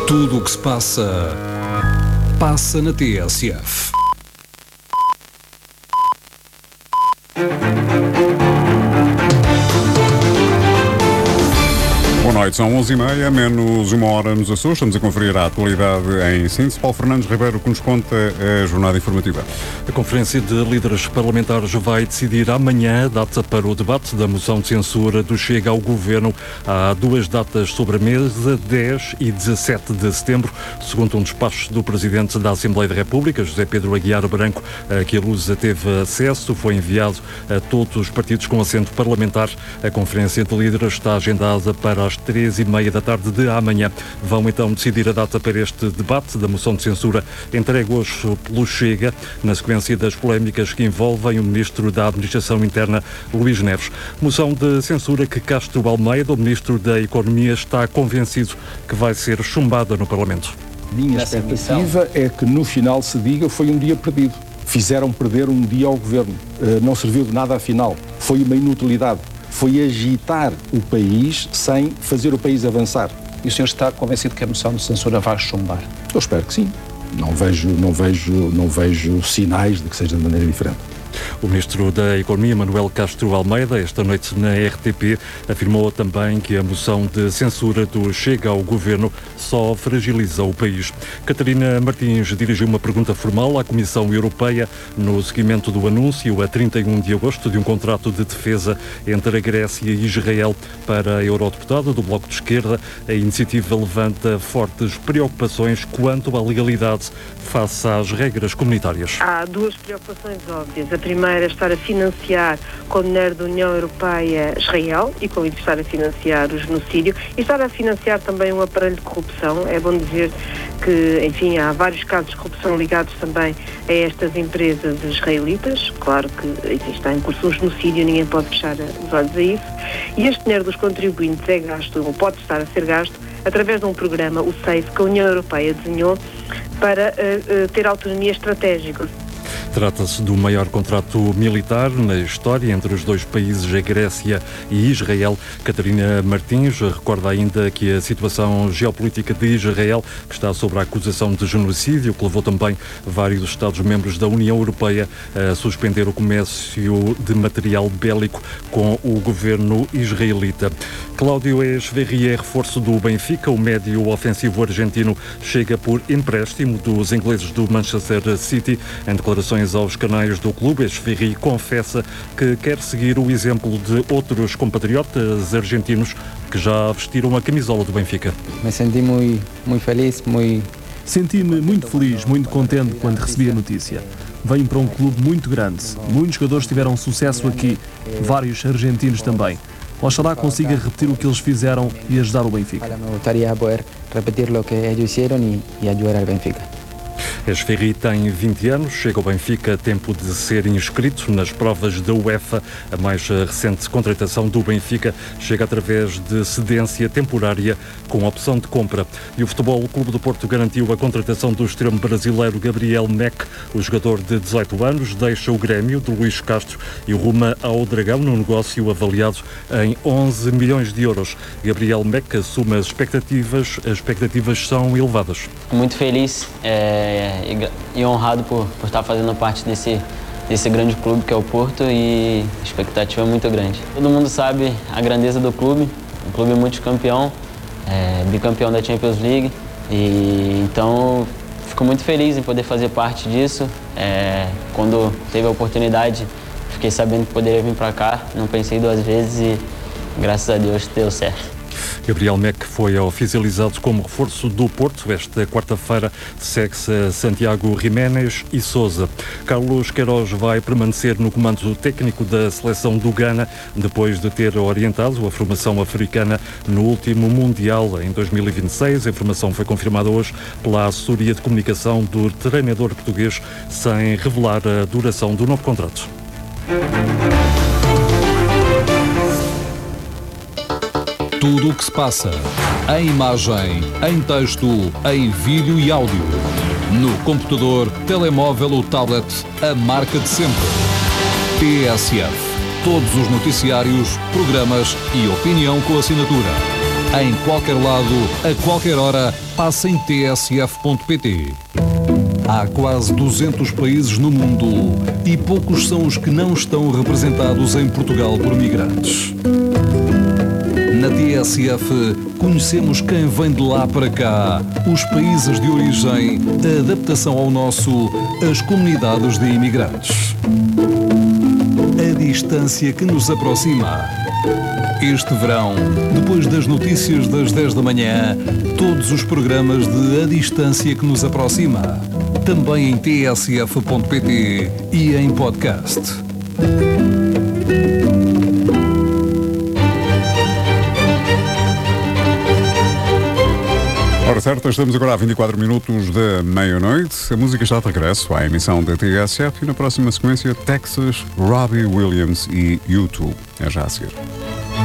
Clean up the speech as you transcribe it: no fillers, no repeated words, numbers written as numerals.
Tudo o que se passa, passa na TSF. Boa noite, são 11h30, menos uma hora nos Açores. Estamos a conferir a atualidade em síntese. Paulo Fernandes Ribeiro, que nos conta a jornada informativa. A Conferência de Líderes Parlamentares vai decidir amanhã a data para o debate da moção de censura do Chega ao Governo. Há duas datas sobre a mesa, 10 e 17 de setembro, segundo um despacho do Presidente da Assembleia da República, José Pedro Aguiar Branco, que a Lusa teve acesso, foi enviado a todos os partidos com assento parlamentar. A Conferência de Líderes está agendada para as 3h30 da tarde de amanhã. Vão então decidir a data para este debate da moção de censura entregue hoje pelo Chega, na sequência das polémicas que envolvem o Ministro da Administração Interna, Luís Neves. Moção de censura que Castro Almeida, o Ministro da Economia, está convencido que vai ser chumbada no Parlamento. Minha expectativa é que no final se diga foi um dia perdido. Fizeram perder um dia ao Governo. Não serviu de nada afinal. Foi uma inutilidade. Foi agitar o país sem fazer o país avançar. E o senhor está convencido que a moção de censura vai chumbar? Eu espero que sim. Não vejo sinais de que seja de maneira diferente. O Ministro da Economia, Manuel Castro Almeida, esta noite na RTP, afirmou também que a moção de censura do Chega ao Governo só fragiliza o país. Catarina Martins dirigiu uma pergunta formal à Comissão Europeia no seguimento do anúncio, a 31 de agosto, de um contrato de defesa entre a Grécia e Israel. Para a eurodeputada do Bloco de Esquerda, a iniciativa levanta fortes preocupações quanto à legalidade face às regras comunitárias. Há duas preocupações óbvias. A primeira é estar a financiar com o dinheiro da União Europeia Israel e com isso estar a financiar o genocídio e estar a financiar também um aparelho de corrupção. É bom dizer que, enfim, há vários casos de corrupção ligados também a estas empresas israelitas. Claro que, enfim, está em curso um genocídio, ninguém pode fechar os olhos a isso. E este dinheiro dos contribuintes é gasto, ou pode estar a ser gasto, através de um programa, o SAFE, que a União Europeia desenhou para ter autonomia estratégica. Trata-se do maior contrato militar na história entre os dois países, a Grécia e Israel. Catarina Martins recorda ainda que a situação geopolítica de Israel, que está sob a acusação de genocídio, que levou também vários Estados-membros da União Europeia a suspender o comércio de material bélico com o governo israelita. Cláudio Echeverri é reforço do Benfica. O médio ofensivo argentino chega por empréstimo dos ingleses do Manchester City. Em declarações aos canais do clube, Echeverri confessa que quer seguir o exemplo de outros compatriotas argentinos que já vestiram a camisola do Benfica. Me senti muito feliz, Senti-me muito feliz, muito contente quando recebi a notícia. Venho para um clube muito grande. Muitos jogadores tiveram sucesso aqui, vários argentinos também. Oxalá consiga repetir o que eles fizeram e ajudar o Benfica. Me gustaría poder repetir lo que ellos hicieron y ayudar al Benfica. Echeverri tem 20 anos, chega ao Benfica a tempo de ser inscrito nas provas da UEFA. A mais recente contratação do Benfica chega através de cedência temporária com opção de compra. E o Futebol Clube do Porto garantiu a contratação do extremo brasileiro Gabriel Meck. O jogador de 18 anos deixa o Grêmio de Luís Castro e ruma ao Dragão num negócio avaliado em 11 milhões de euros. Gabriel Meck assume as expectativas são elevadas. Muito feliz e honrado por estar fazendo parte desse grande clube que é o Porto, e a expectativa é muito grande. Todo mundo sabe a grandeza do clube, um clube multicampeão, bicampeão da Champions League, e então fico muito feliz em poder fazer parte disso. Quando teve a oportunidade, fiquei sabendo que poderia vir para cá, não pensei duas vezes e graças a Deus deu certo. Gabriel Meck foi oficializado como reforço do Porto. Esta quarta-feira segue-se Santiago Jiménez e Sousa. Carlos Queiroz vai permanecer no comando técnico da seleção do Ghana, depois de ter orientado a formação africana no último Mundial em 2026. A informação foi confirmada hoje pela assessoria de comunicação do treinador português, sem revelar a duração do novo contrato. Tudo o que se passa, em imagem, em texto, em vídeo e áudio. No computador, telemóvel ou tablet, a marca de sempre. TSF. Todos os noticiários, programas e opinião com assinatura. Em qualquer lado, a qualquer hora, passa em tsf.pt. Há quase 200 países no mundo e poucos são os que não estão representados em Portugal por migrantes. Na TSF, conhecemos quem vem de lá para cá, os países de origem, a adaptação ao nosso, as comunidades de imigrantes. A distância que nos aproxima. Este verão, depois das notícias das 10 da manhã, todos os programas de A Distância que nos aproxima. Também em tsf.pt e em podcast. Hora certa, estamos agora a 24 minutos da meia-noite. A música está de regresso à emissão da TSF e na próxima sequência Texas, Robbie Williams e U2. É já a seguir.